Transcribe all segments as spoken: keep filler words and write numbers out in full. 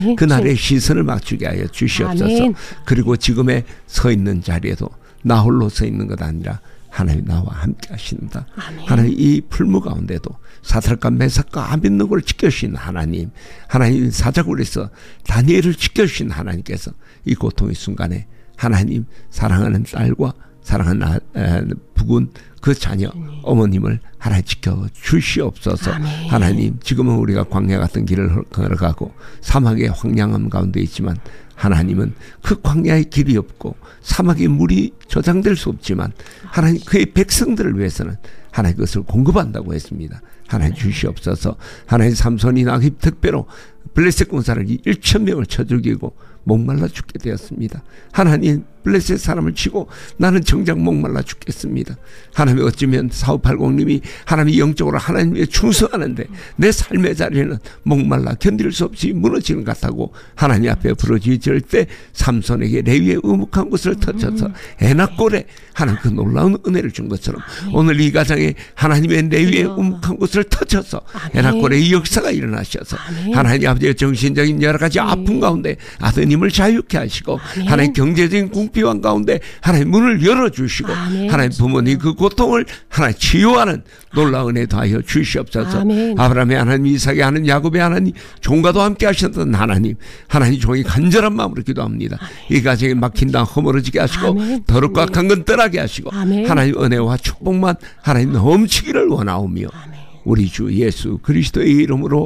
그날의 시선을 맞추게 하여 주시옵소서. 아멘. 그리고 지금의 서 있는 자리에도 나 홀로 서 있는 것 아니라 하나님 나와 함께 하신다. 아멘. 하나님 이 풀무 가운데도 사드락과 메삭과 아벳느고를 지켜주신 하나님, 하나님 사자굴에서 다니엘을 지켜주신 하나님께서 이 고통의 순간에 하나님 사랑하는 딸과 사랑하는 아, 에, 부군 그 자녀 어머님을 하나님 지켜 주시옵소서. 아멘. 하나님 지금은 우리가 광야 같은 길을 걸어가고 사막의 황량함 가운데 있지만 하나님은 그 광야의 길이 없고 사막의 물이 저장될 수 없지만 하나님 그의 백성들을 위해서는 하나님 그것을 공급한다고 했습니다. 하나님 주시옵소서. 하나님 삼손이 나기 특별로 블레셋 군사를 일천 명을 쳐 죽이고 목말라 죽게 되었습니다. 하나님 블레셋 사람을 치고 나는 정작 목말라 죽겠습니다. 하나님 어쩌면 사오팔공님이 하나님이 영적으로 하나님에 충성하는데 내 삶의 자리는 목말라 견딜 수 없이 무너지는 것 같다고 하나님 앞에 부르짖을 때 삼손에게 레위의 의묵한 곳을 터쳐서 에낙골에 하나님 그 놀라운 은혜를 준 것처럼 오늘 이 가정에 하나님의 레위의 의묵한 곳을 터쳐서 에낙골의 역사가 일어나셔서 하나님 아버지의 정신적인 여러 가지 아픔 가운데 아드님을 자유케 하시고 하나님 경제적인 궁핍한 가운데 하나님 문을 열어주시고 하나님 부모님 그 고통을 하나님 치유하는 놀라운 은혜 더하여 주시옵소서. 아멘. 아브라함의 하나님, 이삭의 하나님, 야곱의 하나님, 종과도 함께 하셨던 하나님, 하나님 종이 간절한 마음으로 기도합니다. 아멘. 이 가정에 막힌 당 허물어지게 하시고 아멘. 더럽고 악한 건 떠나게 하시고 아멘. 하나님 은혜와 축복만 하나님 넘치기를 원하오며 아멘. 우리 주 예수 그리스도의 이름으로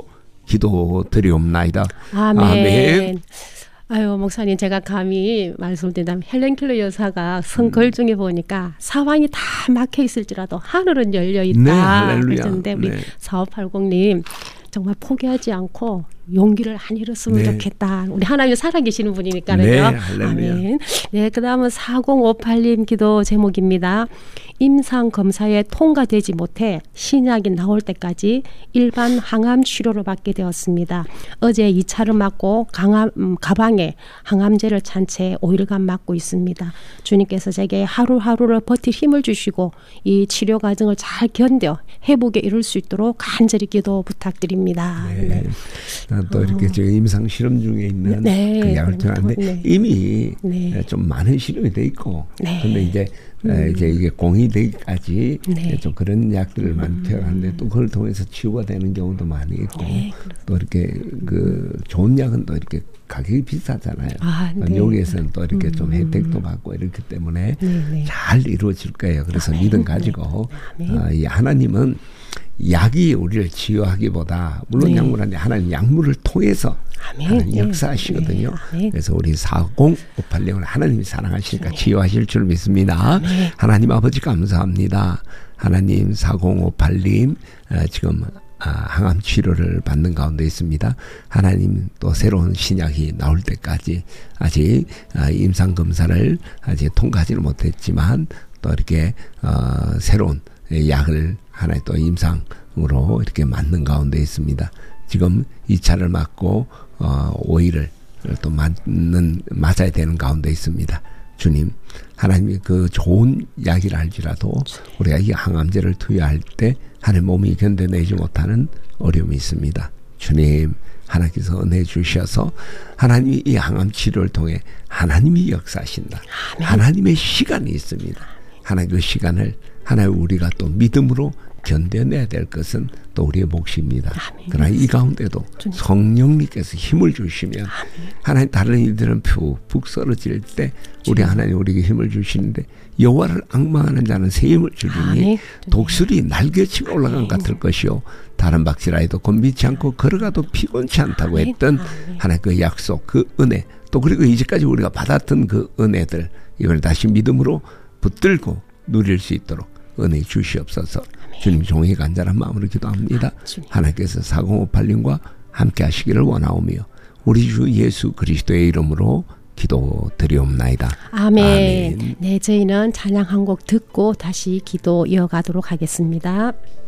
기도드리옵나이다. 아멘. 아멘. 아유, 목사님, 제가 감히 말씀을 드린다면 헬렌 켈러 여사가 성글 중에 보니까 사방이 다 막혀 있을지라도 하늘은 열려 있다. 네, 할렐루야. 그랬는데 우리 네. 사오팔공님 정말 포기하지 않고 용기를 안 잃었으면 네. 좋겠다. 우리 하나님 살아계시는 분이니까요. 네, 할렐루야. 아멘. 네, 그다음은 사공오팔님 기도 제목입니다. 임상 검사에 통과되지 못해 신약이 나올 때까지 일반 항암 치료를 받게 되었습니다. 어제 이 차를 맞고 강암, 음, 가방에 항암제를 찬 채 오 일간 맞고 있습니다. 주님께서 제게 하루하루를 버틸 힘을 주시고 이 치료 과정을 잘 견뎌 회복에 이룰 수 있도록 간절히 기도 부탁드립니다. 네. 네. 또 이렇게 저 임상 실험 중에 있는 네. 그 약을 들었는데 네. 이미 네. 좀 많은 실험이 돼 있고, 네. 근데 이제 음. 이제 이게 공의되기까지 네. 좀 그런 약들을 음. 많이 투여하는데 또 그걸 통해서 치유가 되는 경우도 많이 있고, 네, 또 이렇게 그 좋은 약은 또 이렇게 가격이 비싸잖아요. 아, 네. 여기에서는 또 이렇게 음. 좀 혜택도 받고 이렇기 때문에 네, 네. 잘 이루어질 거예요. 그래서 아멘. 믿음 가지고 네. 아멘. 어, 이 하나님은 약이 우리를 치유하기보다 물론 네. 약물한데 하나님 약물을 통해서 아멘. 하나님 네. 역사하시거든요. 네. 아멘. 그래서 우리 사공오팔 영을 하나님이 사랑하시니까 네. 치유하실 줄 믿습니다. 네. 하나님 아버지 감사합니다. 하나님 사공오팔님 어, 지금 아, 항암 치료를 받는 가운데 있습니다. 하나님 또 새로운 신약이 나올 때까지 아직 아, 임상 검사를 아직 통과하지는 못했지만 또 이렇게 어, 새로운 약을 하나의 또 임상으로 이렇게 맞는 가운데 있습니다. 지금 이 차를 맞고 어, 오 일을 또 맞는 맞아야 되는 가운데 있습니다. 주님, 하나님이 그 좋은 약이라 할지라도 우리가 이 항암제를 투여할 때 하나님 몸이 견뎌내지 못하는 어려움이 있습니다. 주님, 하나님께서 은혜 주셔서 하나님이 이 항암 치료를 통해 하나님이 역사하신다. 아멘. 하나님의 시간이 있습니다. 하나님 그 시간을 하나님 우리가 또 믿음으로 견뎌내야 될 것은 또 우리의 몫입니다. 아멘. 그러나 이 가운데도 성령님께서 힘을 주시면 아멘. 하나님 다른 일들은 푹푹 썰어질 때 우리 하나님 우리에게 힘을 주시는데 여호와를 앙망하는 자는 새 힘을 주리니 독수리 날개치고 올라간 것 같을 것이요 다른 박질하여도 곤비치 않고 걸어가도 피곤치 않다고 했던 하나님 그 약속 그 은혜 또 그리고 이제까지 우리가 받았던 그 은혜들 이걸 다시 믿음으로 붙들고 누릴 수 있도록 은혜 주시옵소서. 아멘. 주님 종이 간절한 마음으로 기도합니다. 아, 하나님께서 사공오팔 님과 함께 하시기를 원하오며 우리 주 예수 그리스도의 이름으로 기도드리옵나이다. 아멘. 아멘. 네, 저희는 찬양 한 곡 듣고 다시 기도 이어가도록 하겠습니다.